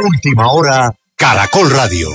Última hora, Caracol Radio.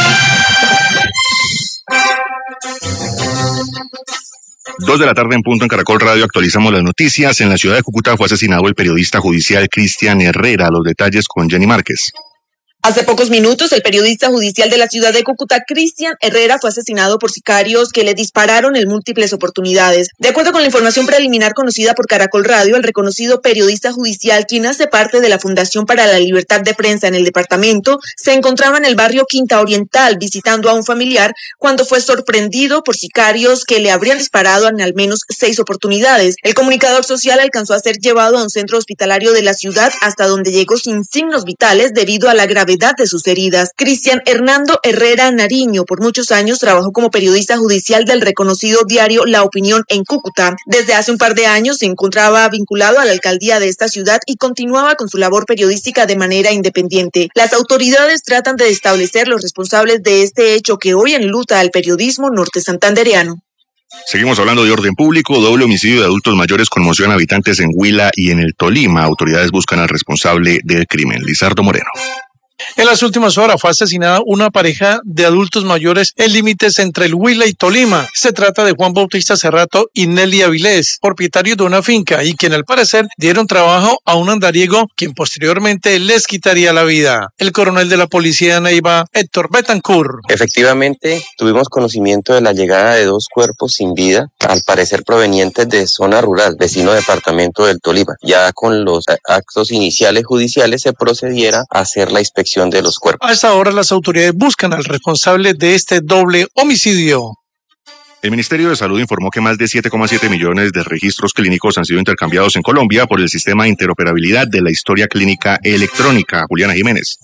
Dos de la tarde en punto en Caracol Radio, actualizamos las noticias. En la ciudad de Cúcuta fue asesinado el periodista judicial Cristian Herrera. Los detalles con Jenny Márquez. Hace pocos minutos, el periodista judicial de la ciudad de Cúcuta, Cristian Herrera, fue asesinado por sicarios que le dispararon en múltiples oportunidades. De acuerdo con la información preliminar conocida por Caracol Radio, el reconocido periodista judicial, quien hace parte de la Fundación para la Libertad de Prensa en el departamento, se encontraba en el barrio Quinta Oriental visitando a un familiar cuando fue sorprendido por sicarios que le habrían disparado en al menos 6 oportunidades. El comunicador social alcanzó a ser llevado a un centro hospitalario de la ciudad, hasta donde llegó sin signos vitales debido a la gravedad de sus heridas. Cristian Hernando Herrera Nariño por muchos años trabajó como periodista judicial del reconocido diario La Opinión en Cúcuta. Desde hace un par de años se encontraba vinculado a la alcaldía de esta ciudad y continuaba con su labor periodística de manera independiente. Las autoridades tratan de establecer los responsables de este hecho que hoy enluta al periodismo norte santandereano. Seguimos hablando de orden público. Doble homicidio de adultos mayores conmociona a habitantes en Huila y en el Tolima. Autoridades buscan al responsable del crimen. Lizardo Moreno. En las últimas horas fue asesinada una pareja de adultos mayores en límites entre el Huila y Tolima. Se trata de Juan Bautista Cerrato y Nelly Avilés, propietarios de una finca y quien al parecer dieron trabajo a un andariego quien posteriormente les quitaría la vida. El coronel de la policía de Neiva, Héctor Betancourt. Efectivamente, tuvimos conocimiento de la llegada de 2 cuerpos sin vida, al parecer provenientes de zona rural, vecino departamento del Tolima. Ya con los actos iniciales judiciales se procediera a hacer la inspección de los cuerpos. A esta hora las autoridades buscan al responsable de este doble homicidio. El Ministerio de Salud informó que más de 7,7 millones de registros clínicos han sido intercambiados en Colombia por el sistema de interoperabilidad de la historia clínica electrónica. Juliana Jiménez.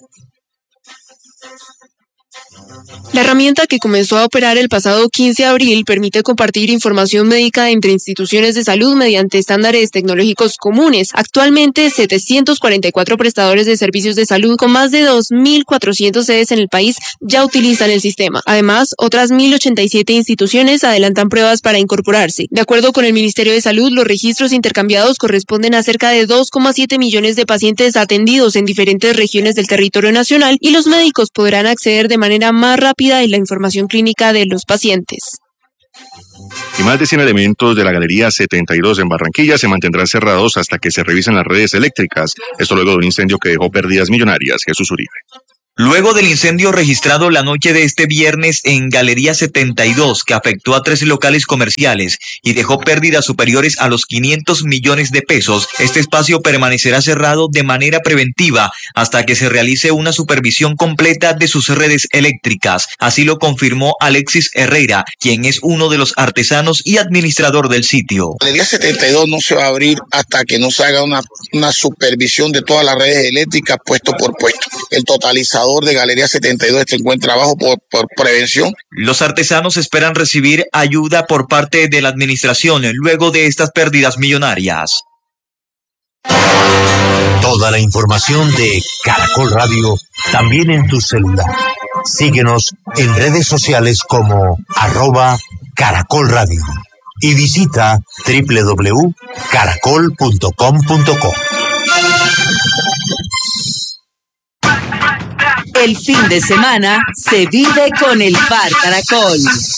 La herramienta, que comenzó a operar el pasado 15 de abril, permite compartir información médica entre instituciones de salud mediante estándares tecnológicos comunes. Actualmente, 744 prestadores de servicios de salud con más de 2.400 sedes en el país ya utilizan el sistema. Además, otras 1.087 instituciones adelantan pruebas para incorporarse. De acuerdo con el Ministerio de Salud, los registros intercambiados corresponden a cerca de 2,7 millones de pacientes atendidos en diferentes regiones del territorio nacional, y los médicos podrán acceder de manera más rápida en la información clínica de los pacientes. Y más de 100 elementos de la Galería 72 en Barranquilla se mantendrán cerrados hasta que se revisen las redes eléctricas. Esto luego de un incendio que dejó pérdidas millonarias. Jesús Uribe. Luego del incendio registrado la noche de este viernes en Galería 72, que afectó a 13 locales comerciales y dejó pérdidas superiores a los 500 millones de pesos, este espacio permanecerá cerrado de manera preventiva hasta que se realice una supervisión completa de sus redes eléctricas. Así lo confirmó Alexis Herrera, quien es uno de los artesanos y administrador del sitio. Galería 72 no se va a abrir hasta que no se haga una supervisión de todas las redes eléctricas puesto por puesto. El totalizador de Galería 72 se encuentra abajo por prevención. Los artesanos esperan recibir ayuda por parte de la administración luego de estas pérdidas millonarias. Toda la información de Caracol Radio también en tu celular. Síguenos en redes sociales como @Caracol Radio y visita www.caracol.com.co. El fin de semana se vive con el Bar Caracol.